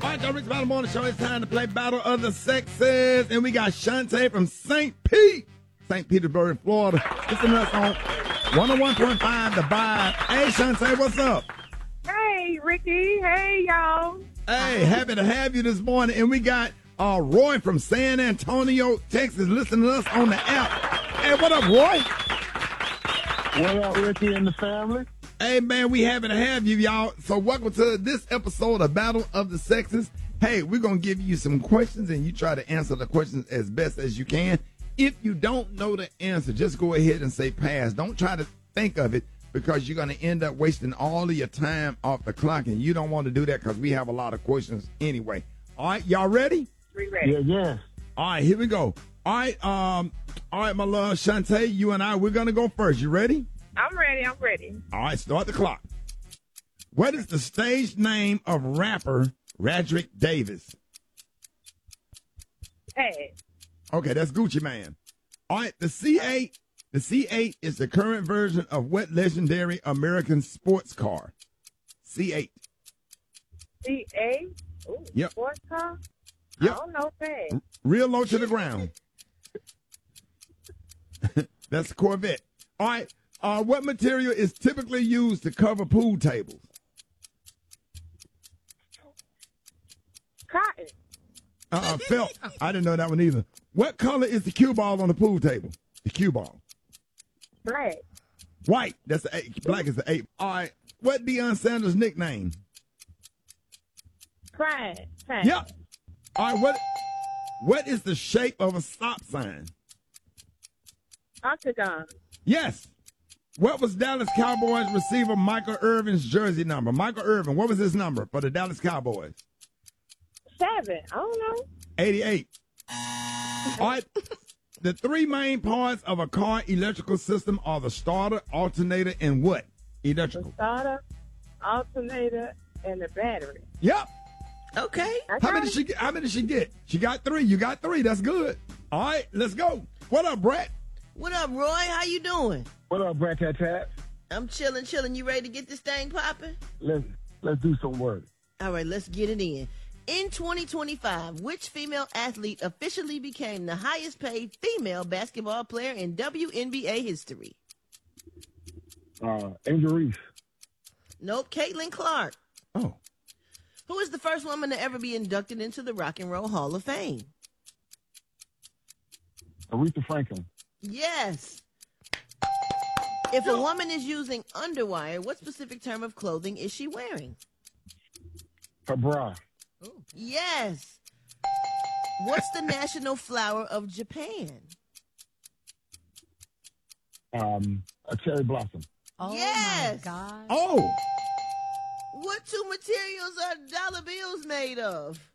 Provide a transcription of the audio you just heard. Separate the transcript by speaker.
Speaker 1: All right, y'all, Rich Battle Morning Show. It's time to play Battle of the Sexes. And we got Shantae from St. Petersburg, Florida. Listen to us on 101.5 The Vibe. Hey, Shantae, what's up?
Speaker 2: Hey, Ricky. Hey, y'all.
Speaker 1: Hey, happy to have you this morning. And we got Roy from San Antonio, Texas, listening to us on the app. Hey, what up, Roy?
Speaker 3: What up, Ricky and the family?
Speaker 1: Hey, man, we happy to have you, y'all. So welcome to this episode of Battle of the Sexes. Hey, we're going to give you some questions, and you try to answer the questions as best as you can. If you don't know the answer, just go ahead and say pass. Don't try to think of it, because you're going to end up wasting all of your time off the clock, and you don't want to do that because we have a lot of questions anyway. All right, y'all ready?
Speaker 2: We ready.
Speaker 3: Yeah.
Speaker 1: All right, here we go. All right, my love, Shantae, you and I, we're going to go first. You ready?
Speaker 2: I'm ready.
Speaker 1: All right, start the clock. What is the stage name of rapper Radrick Davis?
Speaker 2: Hey.
Speaker 1: Okay, that's Gucci Man. All right, the C8 is the current version of what legendary American sports car? C8.
Speaker 2: C-A? Ooh,
Speaker 1: Yep.
Speaker 2: Sports car?
Speaker 1: Yep.
Speaker 2: I don't know that.
Speaker 1: Real low to the ground. That's a Corvette. All right, what material is typically used to cover pool tables?
Speaker 2: Cotton.
Speaker 1: Felt. I didn't know that one either. What color is the cue ball on the pool table? The cue ball.
Speaker 2: Black.
Speaker 1: White. That's the 8. Black is the 8. All right. What Deion Sanders' nickname?
Speaker 2: Pride.
Speaker 1: Yep. All right. What is the shape of a stop sign?
Speaker 2: Octagon.
Speaker 1: Yes. What was Dallas Cowboys receiver Michael Irvin's jersey number? Michael Irvin, what was his number for the Dallas Cowboys?
Speaker 2: 7. I don't know.
Speaker 1: 88. All right. The three main parts of a car electrical system are the starter, alternator, and what? Electrical.
Speaker 2: The starter, alternator, and the battery.
Speaker 1: Yep.
Speaker 4: Okay.
Speaker 1: How many did she get? She got 3. You got 3. That's good. All right, let's go. What up, Brett?
Speaker 4: What up, Roy? How you doing?
Speaker 3: What up, Brad Tat?
Speaker 4: I'm chilling. You ready to get this thing popping?
Speaker 3: Let's do some work.
Speaker 4: All right, let's get it in. In 2025, which female athlete officially became the highest paid female basketball player in WNBA history?
Speaker 3: Angel Reese.
Speaker 4: Nope, Caitlin Clark.
Speaker 1: Oh.
Speaker 4: Who is the first woman to ever be inducted into the Rock and Roll Hall of Fame?
Speaker 3: Aretha Franklin.
Speaker 4: Yes. If a woman is using underwire, what specific term of clothing is she wearing?
Speaker 3: Her bra.
Speaker 4: Yes. What's the national flower of Japan?
Speaker 3: A cherry blossom.
Speaker 5: Oh,
Speaker 4: Yes.
Speaker 5: my God.
Speaker 1: Oh.
Speaker 4: What two materials are dollar bills made of?